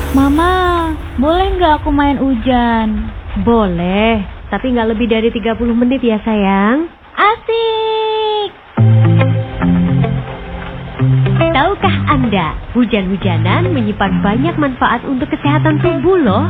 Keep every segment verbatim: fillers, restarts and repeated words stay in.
Mama, boleh nggak aku main hujan? Boleh, tapi nggak lebih dari tiga puluh menit ya sayang. Asik! Tahukah Anda, hujan-hujanan menyimpan banyak manfaat untuk kesehatan tubuh loh.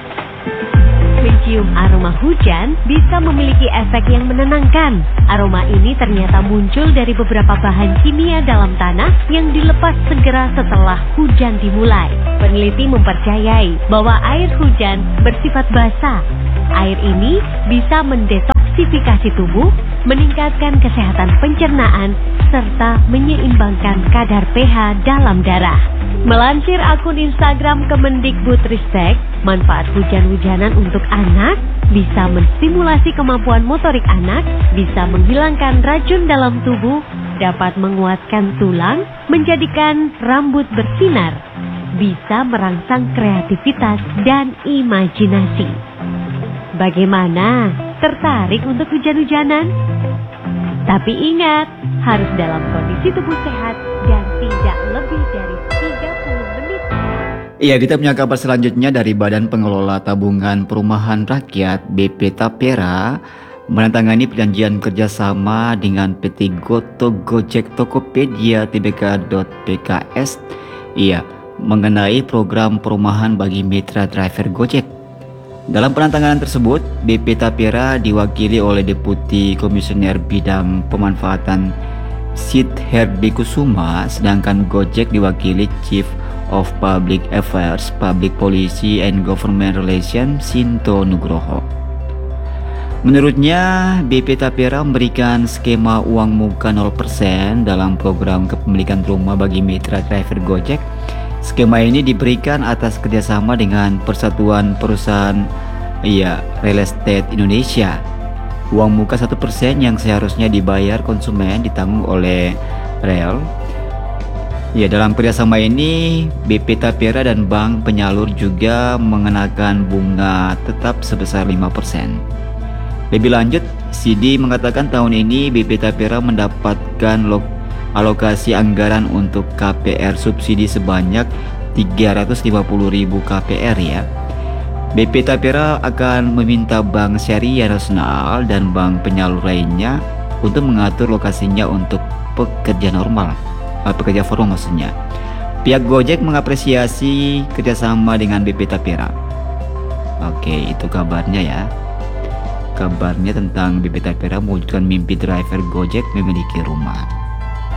Mencium aroma hujan bisa memiliki efek yang menenangkan. Aroma ini ternyata muncul dari beberapa bahan kimia dalam tanah yang dilepas segera setelah hujan dimulai. Peneliti mempercayai bahwa air hujan bersifat basah. Air ini bisa mendetoksifikasi tubuh, meningkatkan kesehatan pencernaan, serta menyeimbangkan kadar pH dalam darah. Melansir akun Instagram Kemendikbudristek, manfaat hujan-hujanan untuk anak bisa menstimulasi kemampuan motorik anak, bisa menghilangkan racun dalam tubuh, dapat menguatkan tulang, menjadikan rambut bersinar, bisa merangsang kreativitas dan imajinasi. Bagaimana? Tertarik untuk hujan-hujanan? Tapi ingat, harus dalam kondisi tubuh sehat dan tidak lebih dari tiga puluh menit. Iya, kita punya kabar selanjutnya dari Badan Pengelola Tabungan Perumahan Rakyat B P Tapera menandatangani perjanjian kerjasama dengan P T Goto Gojek Tokopedia Tbk dot p k s iya, mengenai program perumahan bagi mitra driver Gojek. Dalam penandatanganan tersebut, B P Tapera diwakili oleh Deputi Komisioner Bidang Pemanfaatan Sid Herdi Kusuma, sedangkan Gojek diwakili Chief of Public Affairs, Public Policy and Government Relations Sinto Nugroho. Menurutnya, B P Tapera memberikan skema uang muka nol persen dalam program kepemilikan rumah bagi mitra driver Gojek. Skema ini diberikan atas kerjasama dengan Persatuan Perusahaan iya, Real Estate Indonesia. Uang muka satu persen yang seharusnya dibayar konsumen ditanggung oleh Rel. Ya, dalam kerjasama ini B P Tapera dan bank penyalur juga mengenakan bunga tetap sebesar lima persen. Lebih lanjut, Sidi mengatakan tahun ini B P Tapera mendapatkan alokasi anggaran untuk K P R subsidi sebanyak tiga ratus lima puluh ribu K P R ya. B P Tapera akan meminta Bank Syariah Nasional dan bank penyalur lainnya untuk mengatur lokasinya untuk pekerja normal, pekerja formal maksudnya. Pihak Gojek mengapresiasi kerjasama dengan B P Tapera. Oke, itu kabarnya ya. Kabarnya tentang B P Tapera mewujudkan mimpi driver Gojek memiliki rumah.